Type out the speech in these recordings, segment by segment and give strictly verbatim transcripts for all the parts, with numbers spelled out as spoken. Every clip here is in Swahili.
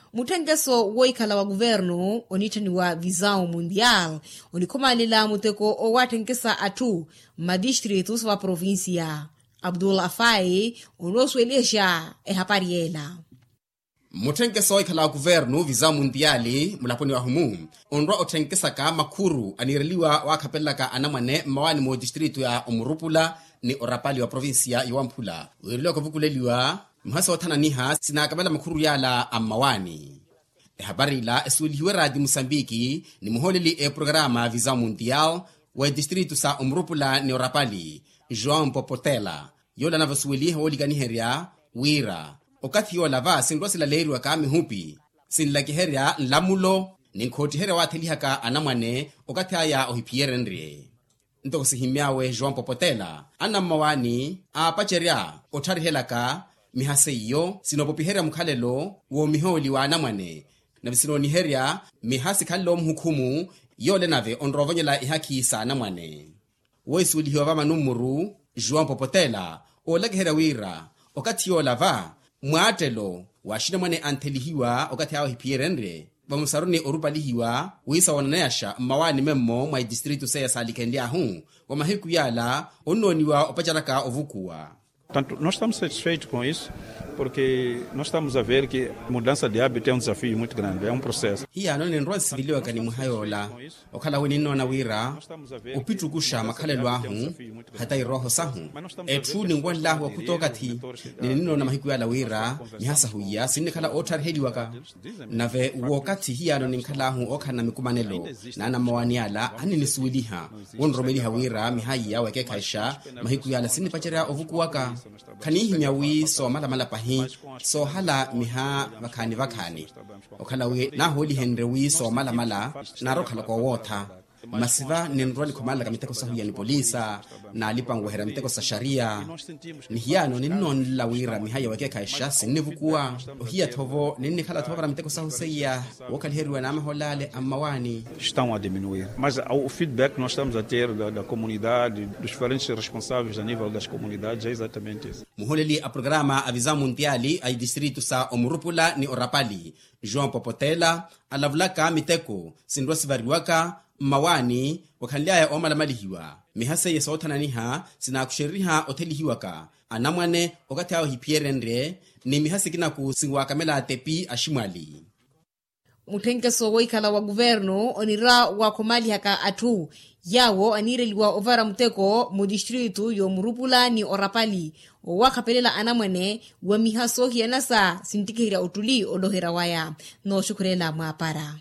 Mutengeso woikala wa governo onitani wa Visão Mundial onikomalila muteko owatenkesa atu madistritos wa província. Abdul Afai onoswelesha ehapariela. Mutengeso woikala wa governo Visão Mundial mulaponi wa humu onrwa otenkesa ka makuru anireliwa wakapelaka anamane mawani mo distrito ya Umurupula ni orapali wa província ya Wampula. Uiriliwa kuvukuleliwa mhasa watana niha sinakabela makuru yala amawani. E habari la esuiliwe radi Mosambiki ni muholili e programa Visão Mundial wa distrito sa Umrupula ni orapali João Popotela. Yola na vasuilihe oliganiheria wira. Okati yola va sindwasila leiru waka mihupi. Sinlakiheria lamulo ni nkotiheria watilihaka anamwane okati haya ohipierenrie. Ntoko sihimiawe João Popotela ana mawani a pacheria otarihelaka mihase iyo sinopopiheria mukhalelo wo miholi wa anamwane na bisinoniheria mihasi khalelo mhukumu yole nave onrovonyela ihaki sa anamwane woisulihiwa va manumuru João Popotela olagihera wira okati yola va mwatelo wa shinamwane antelihiwa okati hao hipierenre bamusaruni orupalihiwa wisa wananayasha mawani memmo mwa distrito seya salikendi ahu wa mahiku yala ononiwa opacharaka ovukuwa. Portanto, nós estamos satisfeitos com isso, porque nós estamos a ver que a mudança de hábito é um desafio muito grande, é um processo. Hiya no ni nrosi biliwa kani muhayola okhala weni nona wira upitukusha makhalelo ahu hata iroho sahu etru ni ngwala wa kutokati ni nona mahiku yala wira ni hasa huya sinikhala otar heliwaka nave wokati hiya no ninkhala ahu okhana mikumanelo na na mawani yala ani nisuiliha wonromeliha wira mihaya weke kaisha mahiku yala sinipachera ovukuwaka kanihi miawi so mala mala pahi so hala miha vakani vakani okhala we na holi henre wi so mala mala na rokhala kwa wota masiva ninroli kumala kamiteko sahu ya ni polisa na lipango hera miteko sa sharia ni hiano ninnon lawira mihaya wake kaisha sinivukuwa hiya thovo ninni khala thovo miteko sahu seya wakal herwa na maholale amawani estão a diminuir, mas o feedback que nós estamos a ter da, da comunidade, dos diferentes responsáveis a nível das comunidades é exatamente isso. Muholeli a programa a Visão Mundial ai distrito sa Umurupula ni orapali João Popotela alavulaka miteko sindwasi variwaka mawani wakhanliaya omala malihiwa mihase yesotananiha sinakusheriha otelihiwaka anamwane okati hao hipierenre ni mihase kinaku singwakamela tepi ashimwali. Mutengeso woikala wa governo onira wa komali haka atu yawo anireliwa ovara muteko mu distritu yo Murupula ni orapali wakapelela anamwane wa mihaso hianasa sintikira utuli olohera waya no shukurela mwapara.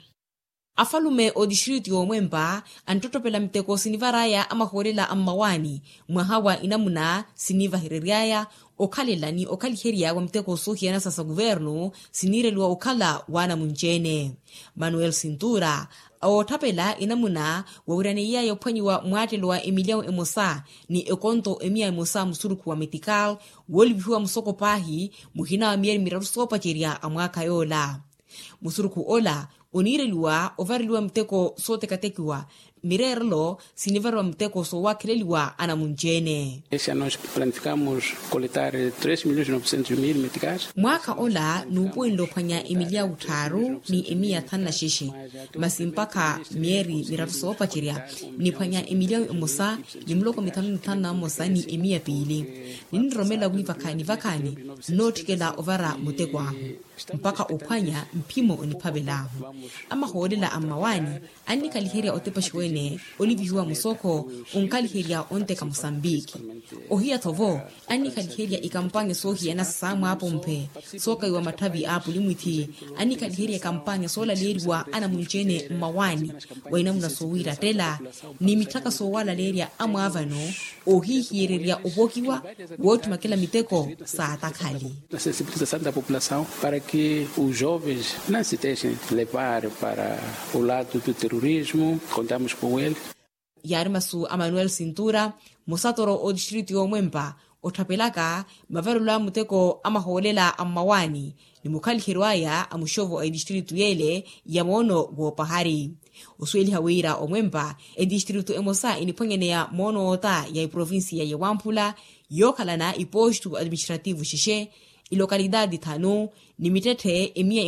Afalume o distritu yo Mwemba antotopela mteko sinivaraya amaholela amawani mwahawa inamuna siniva hereriaya okalela ni okaliheria wa mteko sohiana sasa governo sinirelwa okala wana munjene. Manuel Cintura awotapela inamuna wawiraniya yopwanyiwa mwatelwa Emiliano Emosa ni ekonto emia Emosa musuruku wa metikal wolibihuwa musoko pahi muhina wa mieri mirarusopa cheria amwaka yola. Musuruku ola onireliwa ovariliwa mteko sote katekiwa mirerlo sinivarwa mteko so wakileliwa ana munjene. Esse ano nós planificamos coletar três milhões e novecentos mil meticais. Mwaka ola nupuendo panya emilia utaru ni emia thana shishi masimpaka mieri miratuso pachiria ni panya Emiliano Emosa ni mloko mitanu thana mosa ni emia pili ni romela wivakani vakani notikela ovara muteko ahu mpaka upanya mpimo onipabelahu ama hoodela amawani anika liheria otepashwene olivihuwa musoko unkaliheria onteka Mosambiki ohia tovo anika liheria ikampange sohi na samu hapo mpe soka iwa matabi hapo limwiti anika liheria kampanya sola leriwa ana munjene mawani wainamuna sowira tela ni mitaka sowala leria ama avano ohi hiereria obokiwa wotu makela miteko sa atakali a sensibilização da população para que os jovens não se deixem levar para o lado do terrorismo. Contamos com ele. Yarimasu Manuel Cintura musatoro o distrito yo Mwemba otapelaka mavarula muteko amaholela amawani ni mukali hirwaya amushovo a distrito yele ya mono wo pahari usweli hawira omwemba e distrito Emosa inipongenea mono ota ya provinsia ya Wampula yokalana ipostu administrativo shishe i localidade tano ni mitete emia